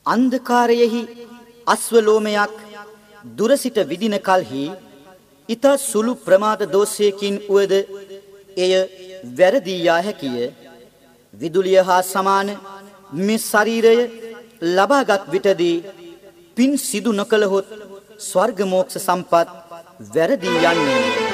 අන්ධකාරයෙහි අස්වලෝමයක් දුර සිට විදින කලෙහි ඊට සුළු ප්‍රමාද දෝෂයකින් උවද එය වැරදී යා හැකිය. විදුලිය හා සමාන මේ ශරීරය ලබාගත් විටදී පින් සිදු නොකළහොත් ස්වර්ග මෝක්ෂ සම්පත් වැරදී යන්නේ.